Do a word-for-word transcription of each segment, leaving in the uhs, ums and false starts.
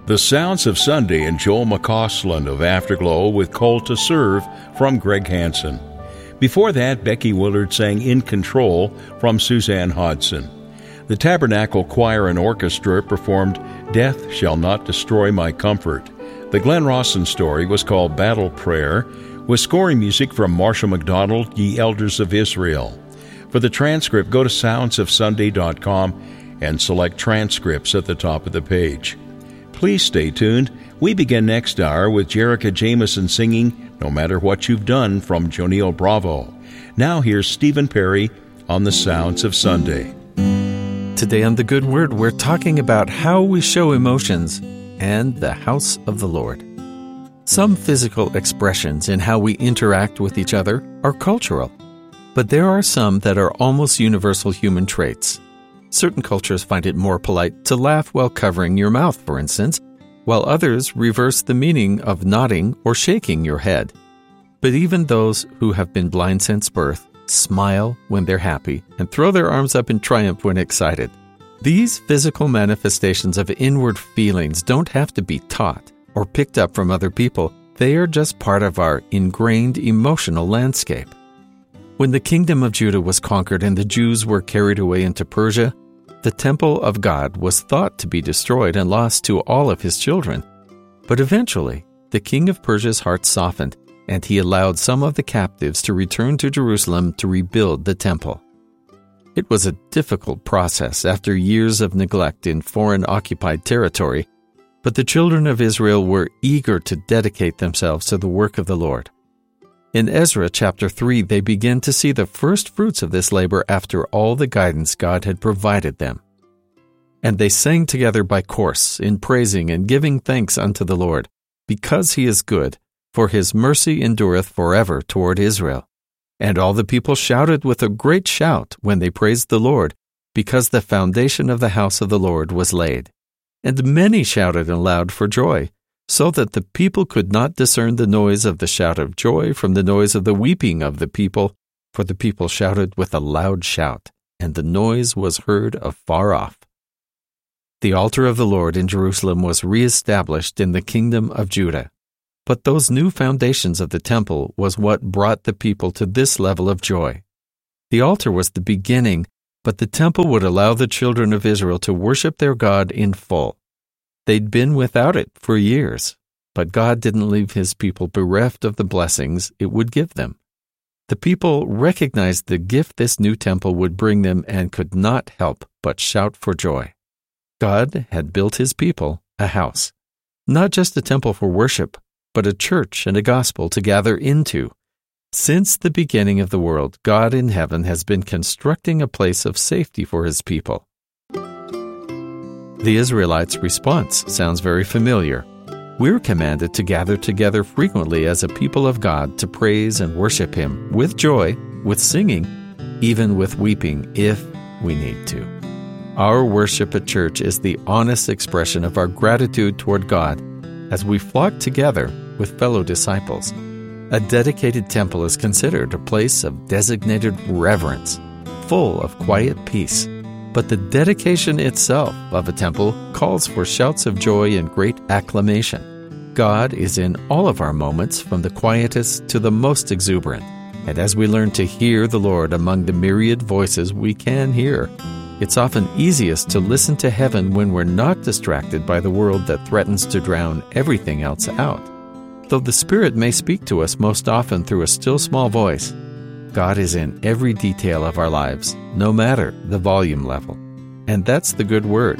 The Sounds of Sunday and Joel McCausland of Afterglow with Call to Serve from Greg Hansen. Before that, Becky Willard sang In Control from Suzanne Hodson. The Tabernacle Choir and Orchestra performed Death Shall Not Destroy My Comfort. The Glenn Rawson story was called Battle Prayer, with scoring music from Marshall McDonald, Ye Elders of Israel. For the transcript, go to sounds of sunday dot com and select Transcripts at the top of the page. Please stay tuned. We begin next hour with Jerica Jameson singing No Matter What You've Done from Jonille Bravo. Now here's Stephen Perry on the Sounds of Sunday. Today on The Good Word, we're talking about how we show emotions and the house of the Lord. Some physical expressions in how we interact with each other are cultural, but there are some that are almost universal human traits. Certain cultures find it more polite to laugh while covering your mouth, for instance, while others reverse the meaning of nodding or shaking your head. But even those who have been blind since birth smile when they're happy and throw their arms up in triumph when excited. These physical manifestations of inward feelings don't have to be taught or picked up from other people. They are just part of our ingrained emotional landscape. When the kingdom of Judah was conquered and the Jews were carried away into Persia, the temple of God was thought to be destroyed and lost to all of his children. But eventually, the king of Persia's heart softened, and he allowed some of the captives to return to Jerusalem to rebuild the temple. It was a difficult process after years of neglect in foreign-occupied territory, but the children of Israel were eager to dedicate themselves to the work of the Lord. In Ezra chapter three, they begin to see the first fruits of this labor after all the guidance God had provided them. And they sang together by course in praising and giving thanks unto the Lord, because he is good, for his mercy endureth forever toward Israel. And all the people shouted with a great shout when they praised the Lord, because the foundation of the house of the Lord was laid. And many shouted aloud for joy, so that the people could not discern the noise of the shout of joy from the noise of the weeping of the people, for the people shouted with a loud shout, and the noise was heard afar off. The altar of the Lord in Jerusalem was re-established in the kingdom of Judah. But those new foundations of the temple was what brought the people to this level of joy. The altar was the beginning, but the temple would allow the children of Israel to worship their God in full. They'd been without it for years, but God didn't leave his people bereft of the blessings it would give them. The people recognized the gift this new temple would bring them and could not help but shout for joy. God had built his people a house, not just a temple for worship, but a church and a gospel to gather into. Since the beginning of the world, God in heaven has been constructing a place of safety for his people. The Israelites' response sounds very familiar. We're commanded to gather together frequently as a people of God to praise and worship him with joy, with singing, even with weeping if we need to. Our worship at church is the honest expression of our gratitude toward God as we flock together with fellow disciples. A dedicated temple is considered a place of designated reverence, full of quiet peace. But the dedication itself of a temple calls for shouts of joy and great acclamation. God is in all of our moments, from the quietest to the most exuberant. And as we learn to hear the Lord among the myriad voices we can hear, it's often easiest to listen to heaven when we're not distracted by the world that threatens to drown everything else out. Though the Spirit may speak to us most often through a still small voice, God is in every detail of our lives, no matter the volume level. And that's the good word.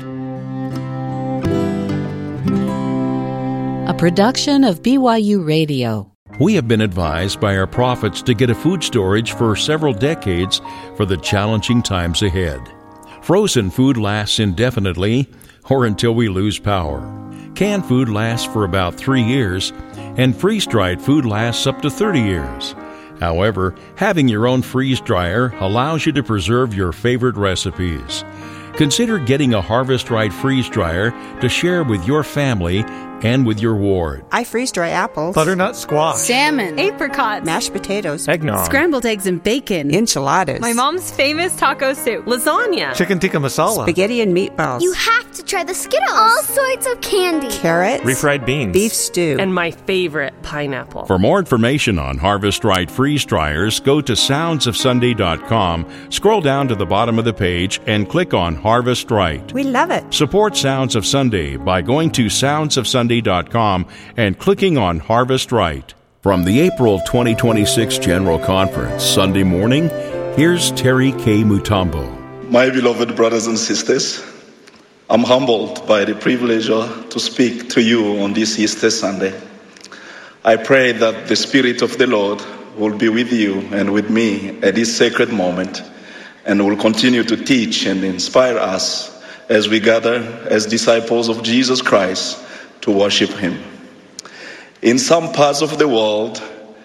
A production of B Y U Radio. We have been advised by our prophets to get a food storage for several decades for the challenging times ahead. Frozen food lasts indefinitely or until we lose power. Canned food lasts for about three years, and freeze-dried food lasts up to thirty years. However, having your own freeze dryer allows you to preserve your favorite recipes. consider getting a Harvest Right freeze dryer to share with your family and with your ward. I freeze dry apples, butternut squash, salmon, apricots, mashed potatoes, eggnog, scrambled eggs and bacon, enchiladas, my mom's famous taco soup, lasagna, chicken tikka masala, spaghetti and meatballs. You have to try the Skittles. All sorts of candy. Carrots, refried beans, beef stew, and my favorite, pineapple. For more information on Harvest Right freeze dryers, go to sounds of sunday dot com, scroll down to the bottom of the page, and click on Harvest Right. We love it. Support Sounds of Sunday by going to sounds of sunday dot com and clicking on Harvest Right. From the April twenty twenty-six General Conference, Sunday morning, here's Terry K. Mutombo. My beloved brothers and sisters, I'm humbled by the privilege to speak to you on this Easter Sunday. I pray that the Spirit of the Lord will be with you and with me at this sacred moment and will continue to teach and inspire us as we gather as disciples of Jesus Christ to worship Him. In some parts of the world,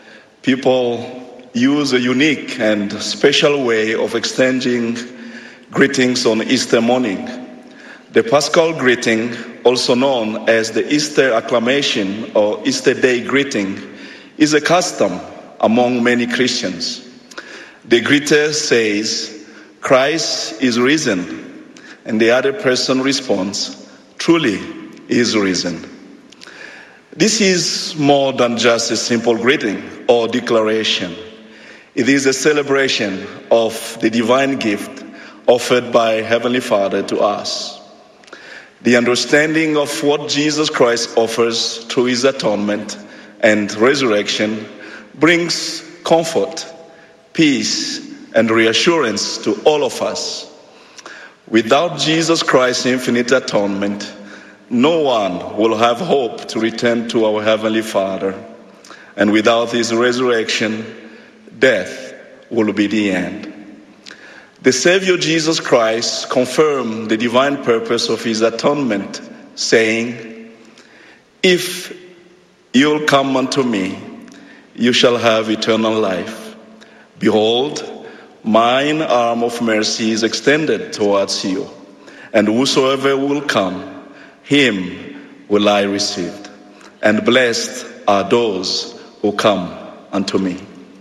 people use a unique and special way of exchanging greetings on Easter morning. The Paschal greeting, also known as the Easter acclamation or Easter Day greeting, is a custom among many Christians. The greeter says, "Christ is risen," and the other person responds, "Truly He is risen." This is more than just a simple greeting or declaration. It is a celebration of the divine gift offered by Heavenly Father to us. The understanding of what Jesus Christ offers through His atonement and resurrection brings comfort, peace, and reassurance to all of us. Without Jesus Christ's infinite atonement, no one will have hope to return to our Heavenly Father. And without His resurrection, death will be the end. The Savior Jesus Christ confirmed the divine purpose of His atonement, saying, "If you'll come unto me, you shall have eternal life. Behold, mine arm of mercy is extended towards you, and whosoever will come, him will I receive. And blessed are those who come unto me."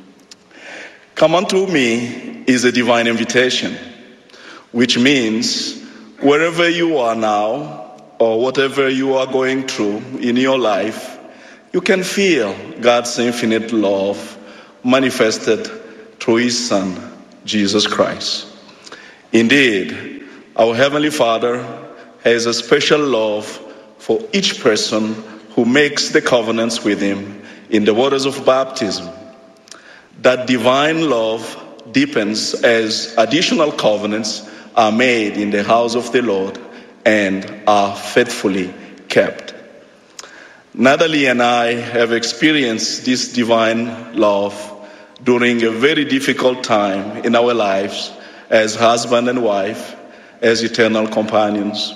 Come unto me is a divine invitation, which means wherever you are now or whatever you are going through in your life, you can feel God's infinite love manifested through His Son, Jesus Christ. Indeed, our Heavenly Father has a special love for each person who makes the covenants with Him in the waters of baptism. That divine love deepens as additional covenants are made in the house of the Lord and are faithfully kept. Natalie and I have experienced this divine love during a very difficult time in our lives as husband and wife, as eternal companions.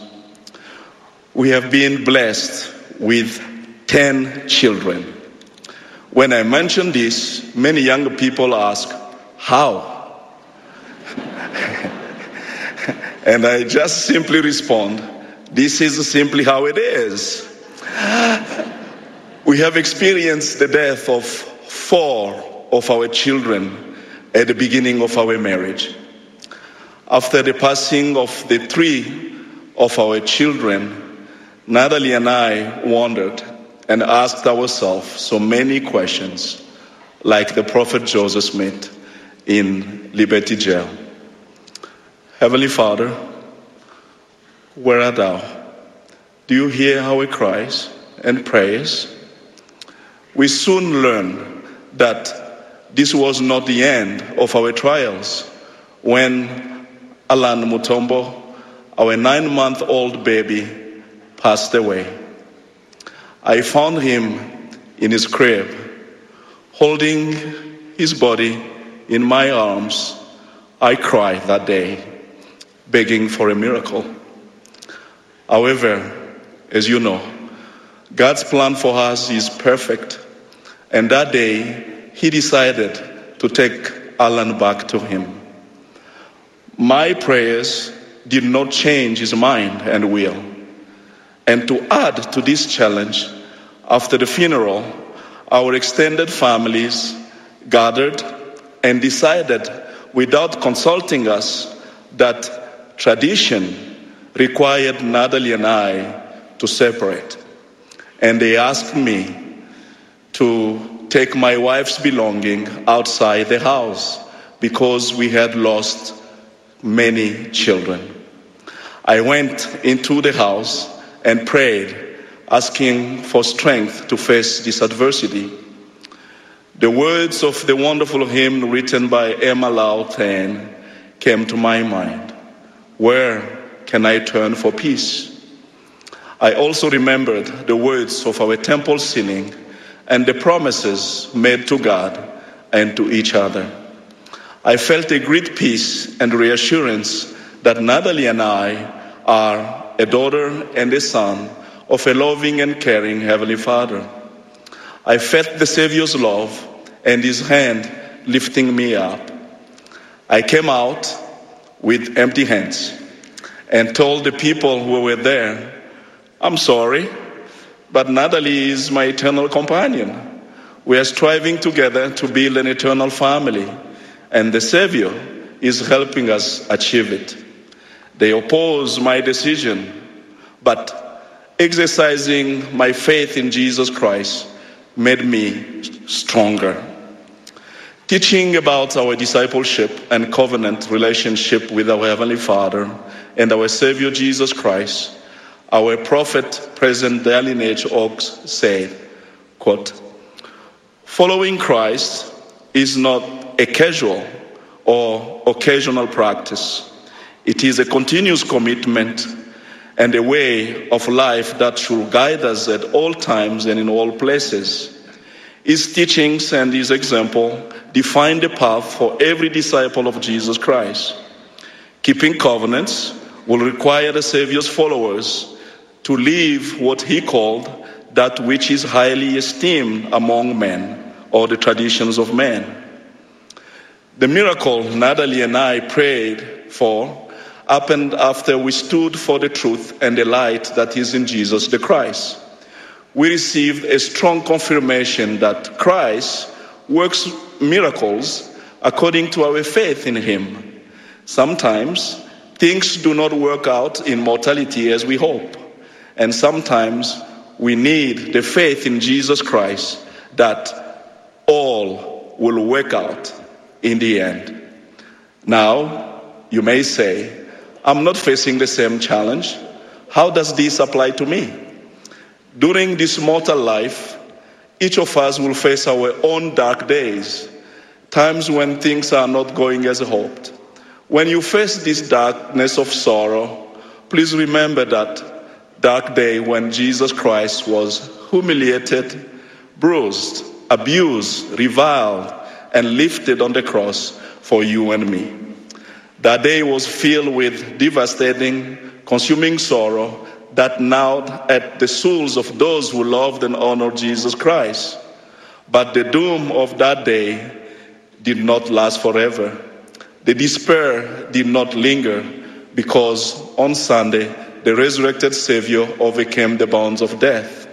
We have been blessed with ten children. When I mention this, many young people ask, how? And I just simply respond, this is simply how it is. We have experienced the death of four of our children at the beginning of our marriage. After the passing of the three of our children, Natalie and I wondered and asked ourselves so many questions, like the prophet Joseph Smith in Liberty Jail. Heavenly Father, where art thou? Do you hear how he cries and prays? We soon learned that this was not the end of our trials. When Alan Mutombo, our nine-month-old baby, passed away, I found him in his crib, holding his body in my arms. I cried that day, begging for a miracle. However, as you know, God's plan for us is perfect. And that day, he decided to take Alan back to him. My prayers did not change his mind and will. And to add to this challenge, after the funeral, our extended families gathered and decided, without consulting us, that tradition required Natalie and I to separate. And they asked me to take my wife's belongings outside the house because we had lost many children. I went into the house and prayed, asking for strength to face this adversity. The words of the wonderful hymn written by Emma Lautan came to my mind. Where can I turn for peace? I also remembered the words of our temple singing and the promises made to God and to each other. I felt a great peace and reassurance that Natalie and I are a daughter and a son of a loving and caring Heavenly Father. I felt the Savior's love and his hand lifting me up. I came out with empty hands and told the people who were there, I'm sorry, but Natalie is my eternal companion. We are striving together to build an eternal family, and the Savior is helping us achieve it. They oppose my decision, but exercising my faith in Jesus Christ made me stronger. Teaching about our discipleship and covenant relationship with our Heavenly Father and our Savior Jesus Christ, our prophet, President Dallin H. Oaks, said, quote, following Christ is not a casual or occasional practice. It is a continuous commitment and a way of life that should guide us at all times and in all places. His teachings and his example define the path for every disciple of Jesus Christ. Keeping covenants will require the Savior's followers to live what he called that which is highly esteemed among men, or the traditions of men. The miracle Natalie and I prayed for happened after we stood for the truth and the light that is in Jesus the Christ. We received a strong confirmation that Christ works miracles according to our faith in him. Sometimes things do not work out in mortality as we hope. And sometimes we need the faith in Jesus Christ that all will work out in the end. Now, you may say, I'm not facing the same challenge. How does this apply to me? During this mortal life, each of us will face our own dark days, times when things are not going as hoped. When you face this darkness of sorrow, please remember that dark day when Jesus Christ was humiliated, bruised, abused, reviled, and lifted on the cross for you and me. That day was filled with devastating, consuming sorrow that gnawed at the souls of those who loved and honored Jesus Christ. But the doom of that day did not last forever. The despair did not linger because on Sunday, the resurrected Savior overcame the bonds of death.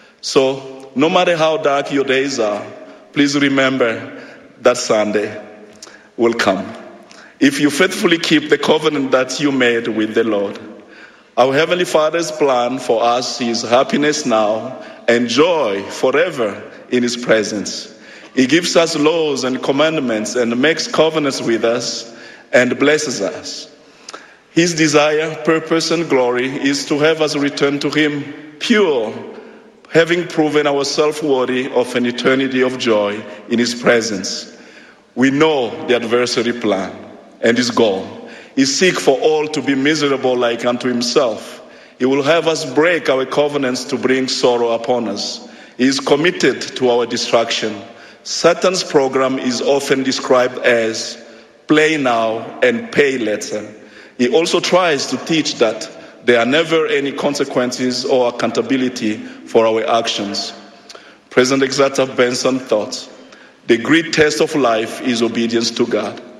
So, no matter how dark your days are, please remember that Sunday will come. If you faithfully keep the covenant that you made with the Lord. Our Heavenly Father's plan for us is happiness now and joy forever in His presence. He gives us laws and commandments and makes covenants with us and blesses us. His desire, purpose, and glory is to have us return to Him pure, having proven ourselves worthy of an eternity of joy in His presence. We know the adversary plan and his goal. He seeks for all to be miserable like unto himself. He will have us break our covenants to bring sorrow upon us. He is committed to our destruction. Satan's program is often described as play now and pay later. He also tries to teach that there are never any consequences or accountability for our actions. President Exata Benson thought, the great test of life is obedience to God.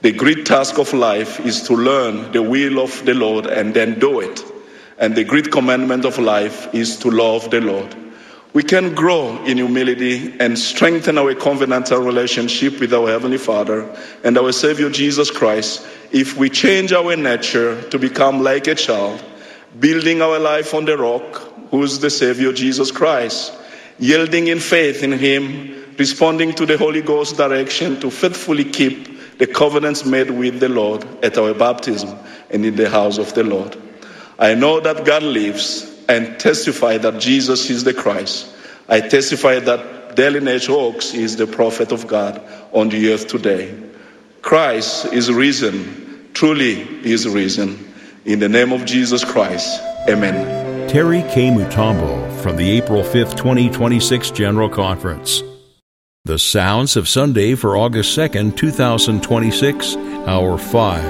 The great task of life is to learn the will of the Lord and then do it. And the great commandment of life is to love the Lord. We can grow in humility and strengthen our covenantal relationship with our Heavenly Father and our Savior Jesus Christ if we change our nature to become like a child, building our life on the rock, who is the Savior Jesus Christ, yielding in faith in Him, responding to the Holy Ghost direction to faithfully keep the covenants made with the Lord at our baptism and in the house of the Lord. I know that God lives and testify that Jesus is the Christ. I testify that Dallin H. Oaks is the prophet of God on the earth today. Christ is risen, truly is risen. In the name of Jesus Christ, amen. Terry K. Mutombo from the April fifth, twenty twenty-six General Conference. The Sounds of Sunday for August second, twenty twenty-six, Hour five.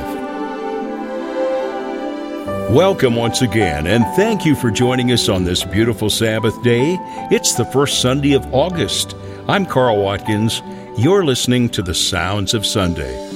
Welcome once again, and thank you for joining us on this beautiful Sabbath day. It's the first Sunday of August. I'm Carl Watkins. You're listening to The Sounds of Sunday.